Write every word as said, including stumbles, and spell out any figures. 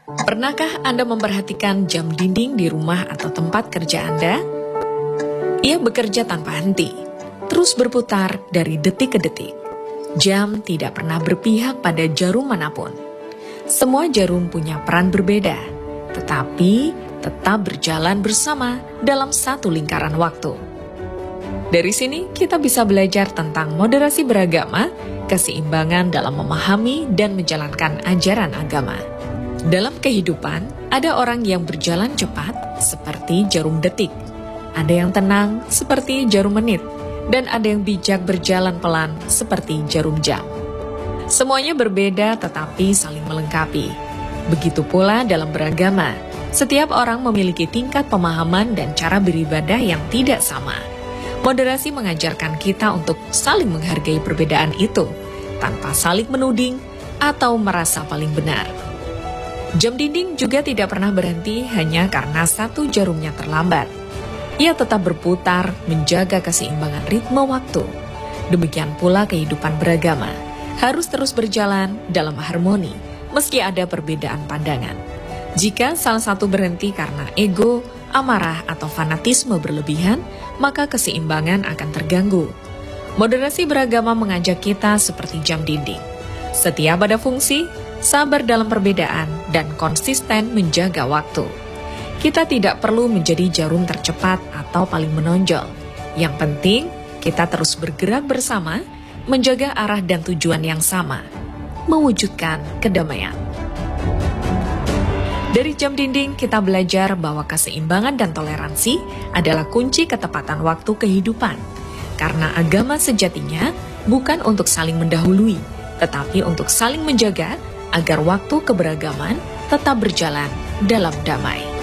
Pernahkah Anda memperhatikan jam dinding di rumah atau tempat kerja Anda? Ia bekerja tanpa henti, terus berputar dari detik ke detik. Jam tidak pernah berpihak pada jarum manapun. Semua jarum punya peran berbeda, tetapi tetap berjalan bersama dalam satu lingkaran waktu. Dari sini kita bisa belajar tentang moderasi beragama, keseimbangan dalam memahami dan menjalankan ajaran agama. Dalam kehidupan, ada orang yang berjalan cepat seperti jarum detik, ada yang tenang seperti jarum menit, dan ada yang bijak berjalan pelan seperti jarum jam. Semuanya berbeda tetapi saling melengkapi. Begitu pula dalam beragama, setiap orang memiliki tingkat pemahaman dan cara beribadah yang tidak sama. Moderasi mengajarkan kita untuk saling menghargai perbedaan itu, tanpa saling menuding atau merasa paling benar. Jam dinding juga tidak pernah berhenti hanya karena satu jarumnya terlambat. Ia tetap berputar menjaga keseimbangan ritme waktu. Demikian pula kehidupan beragama, harus terus berjalan dalam harmoni meski ada perbedaan pandangan. Jika salah satu berhenti karena ego, amarah, atau fanatisme berlebihan, maka keseimbangan akan terganggu. Moderasi beragama mengajak kita seperti jam dinding. Setia pada fungsi, sabar dalam perbedaan, dan konsisten menjaga waktu. Kita tidak perlu menjadi jarum tercepat atau paling menonjol. Yang penting, kita terus bergerak bersama, menjaga arah dan tujuan yang sama, mewujudkan kedamaian. Dari jam dinding, kita belajar bahwa keseimbangan dan toleransi adalah kunci ketepatan waktu kehidupan. Karena agama sejatinya bukan untuk saling mendahului, tetapi untuk saling menjaga agar waktu keberagaman tetap berjalan dalam damai.